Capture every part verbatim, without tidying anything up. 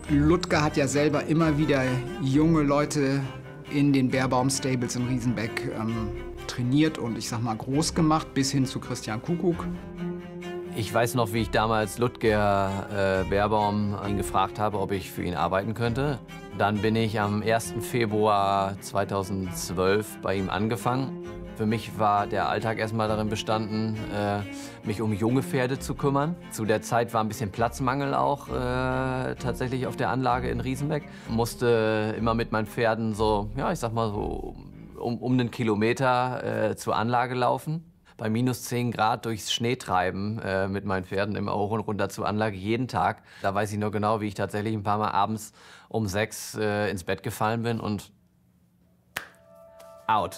Ludger hat ja selber immer wieder junge Leute in den Beerbaum Stables in Riesenbeck ähm, trainiert und ich sag mal groß gemacht, bis hin zu Christian Kuckuck. Ich weiß noch, wie ich damals Ludger äh, Beerbaum ihn gefragt habe, ob ich für ihn arbeiten könnte. Dann bin ich am ersten Februar zweitausendzwölf bei ihm angefangen. Für mich war der Alltag erstmal darin bestanden, äh, mich um junge Pferde zu kümmern. Zu der Zeit war ein bisschen Platzmangel auch äh, tatsächlich auf der Anlage in Riesenbeck. Musste immer mit meinen Pferden so, ja, ich sag mal so um, um einen Kilometer äh, zur Anlage laufen. Bei minus zehn Grad durchs Schneetreiben äh, mit meinen Pferden immer hoch und runter zur Anlage jeden Tag. Da weiß ich noch genau, wie ich tatsächlich ein paar Mal abends um sechs äh, ins Bett gefallen bin und out.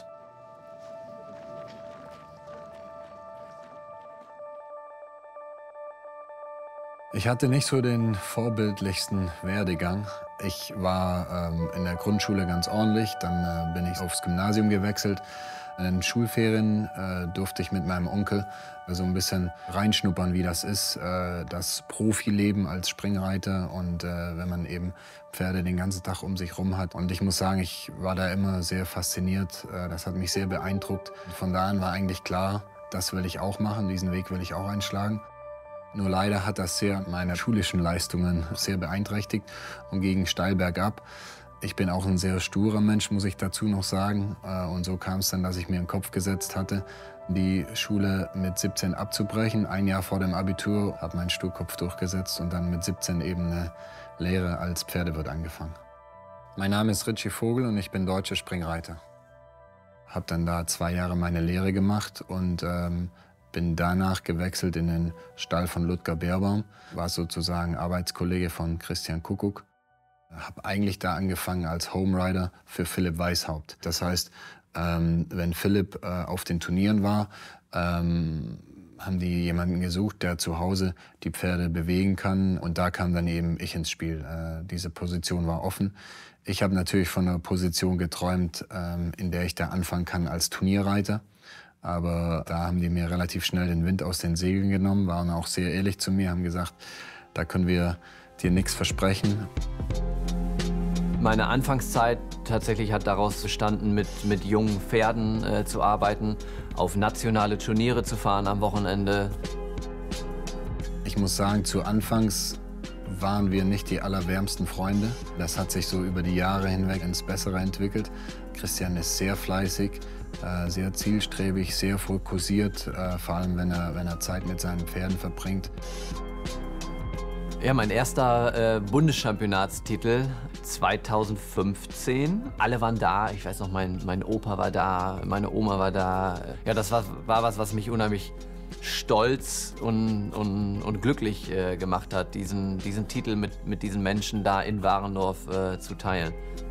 Ich hatte nicht so den vorbildlichsten Werdegang. Ich war ähm, in der Grundschule ganz ordentlich, dann äh, bin ich aufs Gymnasium gewechselt. In den Schulferien äh, durfte ich mit meinem Onkel so ein bisschen reinschnuppern, wie das ist, äh, das Profileben als Springreiter und äh, wenn man eben Pferde den ganzen Tag um sich rum hat. Und ich muss sagen, ich war da immer sehr fasziniert. Äh, das hat mich sehr beeindruckt. Von da an war eigentlich klar, das will ich auch machen, diesen Weg will ich auch einschlagen. Nur leider hat das sehr meine schulischen Leistungen sehr beeinträchtigt und ging steil bergab. Ich bin auch ein sehr sturer Mensch, muss ich dazu noch sagen. Und so kam es dann, dass ich mir im Kopf gesetzt hatte, die Schule mit siebzehn abzubrechen. Ein Jahr vor dem Abitur habe meinen Sturkopf durchgesetzt und dann mit siebzehn eben eine Lehre als Pferdewirt angefangen. Mein Name ist Richie Vogel und ich bin deutscher Springreiter. Habe dann da zwei Jahre meine Lehre gemacht und ähm, bin danach gewechselt in den Stall von Ludger Beerbaum, war sozusagen Arbeitskollege von Christian Kuckuck. Habe eigentlich da angefangen als Homerider für Philipp Weishaupt. Das heißt, ähm, wenn Philipp äh, auf den Turnieren war, ähm, haben die jemanden gesucht, der zu Hause die Pferde bewegen kann. Und da kam dann eben ich ins Spiel. Äh, diese Position war offen. Ich habe natürlich von einer Position geträumt, ähm, in der ich da anfangen kann als Turnierreiter. Aber da haben die mir relativ schnell den Wind aus den Segeln genommen, waren auch sehr ehrlich zu mir, haben gesagt, da können wir dir nichts versprechen. Meine Anfangszeit tatsächlich hat daraus bestanden, mit, mit jungen Pferden äh, zu arbeiten, auf nationale Turniere zu fahren am Wochenende. Ich muss sagen, zu Anfangs waren wir nicht die allerwärmsten Freunde. Das hat sich so über die Jahre hinweg ins Bessere entwickelt. Christian ist sehr fleißig, äh, sehr zielstrebig, sehr fokussiert, äh, vor allem wenn er, wenn er Zeit mit seinen Pferden verbringt. Ja, mein erster äh, Bundeschampionatstitel zweitausendfünfzehn. Alle waren da. Ich weiß noch, mein, mein Opa war da, meine Oma war da. Ja, das war, war was, was mich unheimlich stolz und, und, und glücklich äh, gemacht hat, diesen, diesen Titel mit, mit diesen Menschen da in Warendorf äh, zu teilen.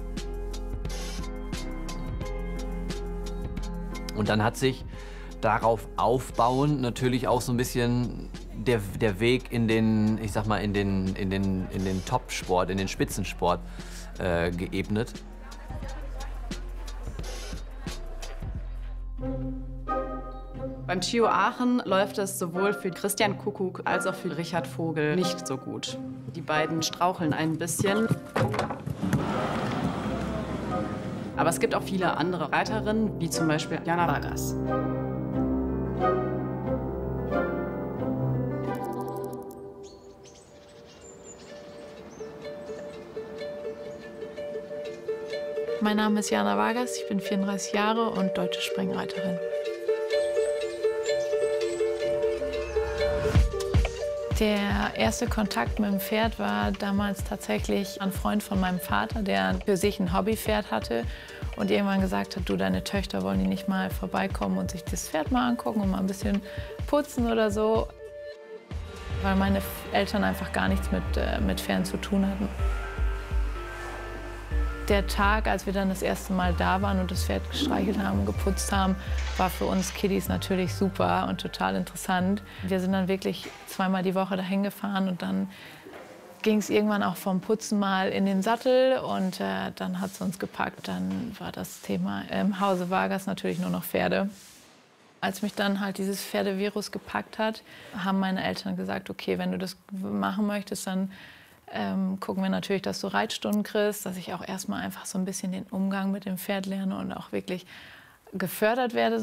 Und dann hat sich darauf aufbauend natürlich auch so ein bisschen der, der Weg in den, ich sag mal, in den, in den, in den Top-Sport, in den Spitzensport äh, geebnet. Beim Chio Aachen läuft es sowohl für Christian Kuckuck als auch für Richard Vogel nicht so gut. Die beiden straucheln ein bisschen. Aber es gibt auch viele andere Reiterinnen, wie zum Beispiel Jana Vargas. Mein Name ist Jana Vargas, ich bin vierunddreißig Jahre und deutsche Springreiterin. Der erste Kontakt mit dem Pferd war damals tatsächlich ein Freund von meinem Vater, der für sich ein Hobbypferd hatte und irgendwann gesagt hat, du, deine Töchter wollen die nicht mal vorbeikommen und sich das Pferd mal angucken und mal ein bisschen putzen oder so, weil meine Eltern einfach gar nichts mit, äh, mit Pferden zu tun hatten. Der Tag, als wir dann das erste Mal da waren und das Pferd gestreichelt haben und geputzt haben, war für uns Kiddies natürlich super und total interessant. Wir sind dann wirklich zweimal die Woche dahin gefahren und dann ging es irgendwann auch vom Putzen mal in den Sattel und äh, dann hat es uns gepackt. Dann war das Thema im Hause Vargas natürlich nur noch Pferde. Als mich dann halt dieses Pferdevirus gepackt hat, haben meine Eltern gesagt, okay, wenn du das machen möchtest, dann ähm, gucken wir natürlich, dass du Reitstunden kriegst, dass ich auch erstmal einfach so ein bisschen den Umgang mit dem Pferd lerne und auch wirklich gefördert werde.